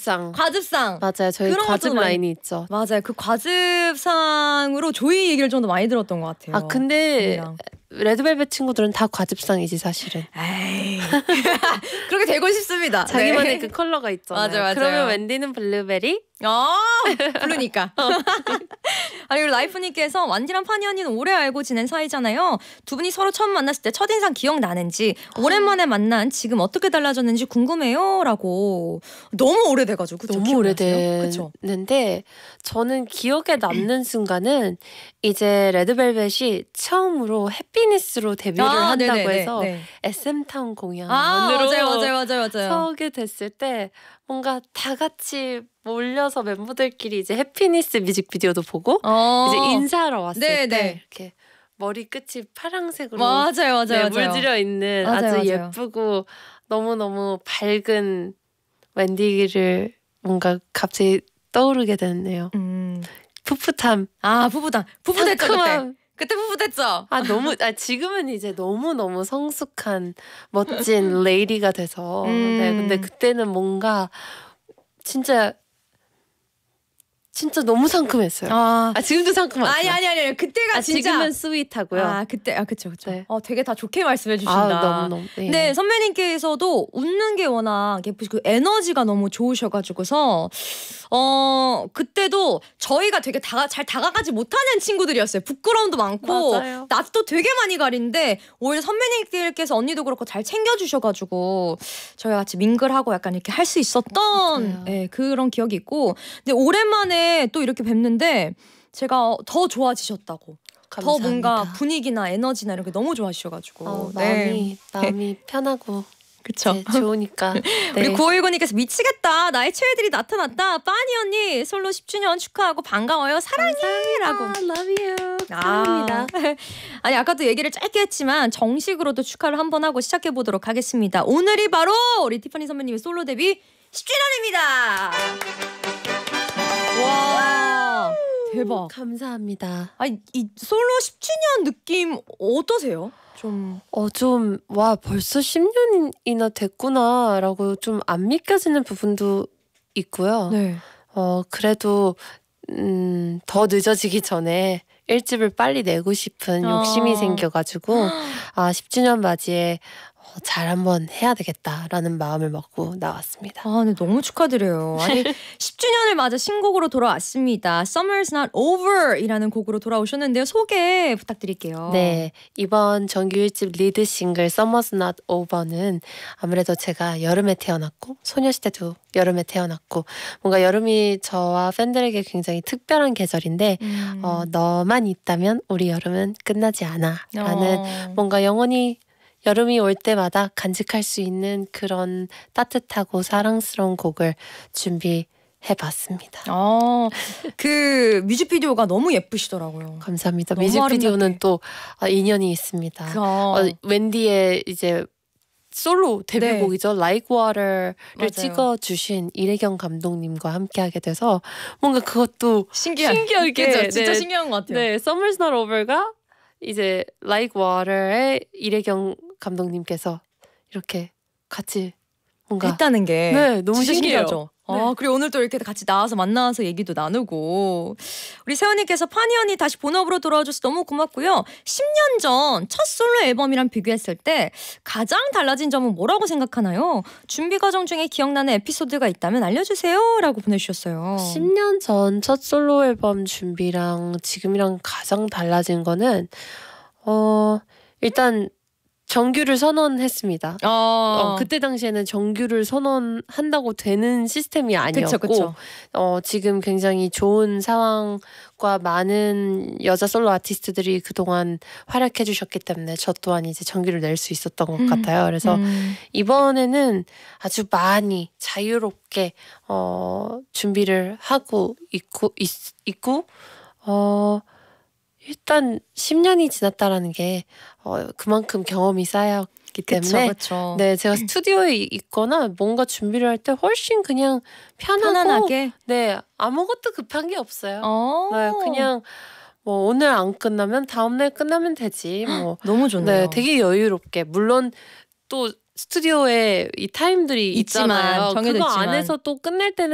과즙상. 과즙상. 맞아요. 저희 그런 과즙 것도 라인이 있죠. 맞아요. 그 과즙상으로 조이 얘기를 좀 더 많이 들었던 것 같아요. 아 근데 언니랑. 레드벨벳 친구들은 다 과즙상이지 사실은. 에이. 그렇게 되고 싶습니다. 자기만의 네. 그 컬러가 있잖아요. 맞아요. 그러면 웬디는 블루베리? 부르니까. 아니 그리고 라이프님께서 완디랑 파니 언니는 오래 알고 지낸 사이잖아요. 두 분이 서로 처음 만났을 때 첫인상 기억나는지 오랜만에 만난 지금 어떻게 달라졌는지 궁금해요 라고. 너무 오래돼가지고 그쵸? 너무 그쵸? 오래됐는데 저는 기억에 남는 순간은 이제 레드벨벳이 처음으로 해피니스로 데뷔를 한다고 네네네, 해서 네. SM타운 공연으로 맞아요. 서게 됐을 때 뭔가 다 같이 몰려서 멤버들끼리 이제 해피니스 뮤직비디오도 보고 이제 인사하러 왔을 때 이렇게 머리 끝이 파란색으로 맞아요. 물들여 있는 아주 예쁘고 너무너무 밝은 웬디를 뭔가 갑자기 떠오르게 되네요. 풋풋함. 풋풋했죠 그때 풋풋했죠. 지금은 이제 너무 성숙한 멋진 레이디가 돼서 네, 근데 그때는 뭔가 진짜 너무 상큼했어요. 지금도 상큼하죠. 아니. 그때가 진짜. 지금은 스윗하고요. 그쵸. 네. 되게 다 좋게 말씀해 주신다. 너무. 네. 네, 선배님께서도 웃는 게 워낙 예쁘시고 에너지가 너무 좋으셔가지고서 그때도 저희가 되게 잘 다가가지 못하는 친구들이었어요. 부끄러움도 많고 맞아요. 낯도 되게 많이 가린데 오히려 선배님께서 언니도 그렇고 잘 챙겨주셔가지고 저희가 같이 밍글하고 약간 이렇게 할 수 있었던 그런 기억이 있고 근데 오랜만에 또 이렇게 뵙는데 제가 더 좋아지셨다고. 감사합니다. 더 뭔가 분위기나 에너지나 이런 게 너무 좋아지셔가지고 마음이 편하고 그쵸. 좋으니까. 네. 우리 9519님께서 미치겠다. 나의 최애들이 나타났다. 빠니 언니 솔로 10주년 축하하고 반가워요. 사랑해. 라고. Love you. 감사합니다. 아니 아까도 얘기를 짧게 했지만 정식으로도 축하를 한번 하고 시작해보도록 하겠습니다. 오늘이 바로 우리 티파니 선배님의 솔로 데뷔 10주년입니다. 와 대박. 감사합니다. 아니 이 솔로 10주년 느낌 어떠세요? 벌써 10년이나 됐구나라고 좀 안 믿겨지는 부분도 있고요. 네. 그래도 더 늦어지기 전에 1집을 빨리 내고 싶은 욕심이 생겨가지고 10주년 맞이에 잘 한번 해야 되겠다라는 마음을 먹고 나왔습니다. 네, 너무 축하드려요. 아니 10주년을 맞아 신곡으로 돌아왔습니다. Summer's Not Over 이라는 곡으로 돌아오셨는데요. 소개 부탁드릴게요. 네, 이번 정규 1집 리드 싱글 Summer's Not Over는 아무래도 제가 여름에 태어났고 소녀시대도 여름에 태어났고 뭔가 여름이 저와 팬들에게 굉장히 특별한 계절인데 너만 있다면 우리 여름은 끝나지 않아 라는 뭔가 영원히 여름이 올 때마다 간직할 수 있는 그런 따뜻하고 사랑스러운 곡을 준비해봤습니다. 그 뮤직비디오가 너무 예쁘시더라고요. 감사합니다. 뮤직비디오는 또 인연이 있습니다. 웬디의 이제 솔로 데뷔곡이죠. Like Water를 찍어주신 이래경 감독님과 함께하게 돼서 뭔가 그것도 신기하게 그쵸? 진짜 신기한 것 같아요. 네, Summer's Not Over가 이제 Like Water의 이래경 감독님께서 이렇게 같이 뭔가 했다는 게 너무 신기하죠. 그리고 오늘 또 이렇게 같이 나와서 만나서 얘기도 나누고 우리 세원님께서 파니 언니 다시 본업으로 돌아와줘서 너무 고맙고요. 10년 전 첫 솔로 앨범이랑 비교했을 때 가장 달라진 점은 뭐라고 생각하나요? 준비 과정 중에 기억나는 에피소드가 있다면 알려주세요 라고 보내주셨어요. 10년 전 첫 솔로 앨범 준비랑 지금이랑 가장 달라진 거는 일단 정규를 선언했습니다. 그때 당시에는 정규를 선언한다고 되는 시스템이 아니었고 그쵸. 지금 굉장히 좋은 상황과 많은 여자 솔로 아티스트들이 그동안 활약해 주셨기 때문에 저 또한 이제 정규를 낼 수 있었던 것 같아요. 그래서 이번에는 아주 많이 자유롭게 준비를 하고 있고 일단 10년이 지났다라는 게 그만큼 경험이 쌓였기 때문에 그쵸. 네, 제가 스튜디오에 있거나 뭔가 준비를 할 때 훨씬 그냥 편안하게 네, 아무것도 급한 게 없어요. 네, 그냥 뭐 오늘 안 끝나면 다음날 끝나면 되지 뭐. 너무 좋네요. 네, 되게 여유롭게 물론 또 스튜디오에 이 타임들이 있잖아요. 그거 안에서 또 끝낼 때는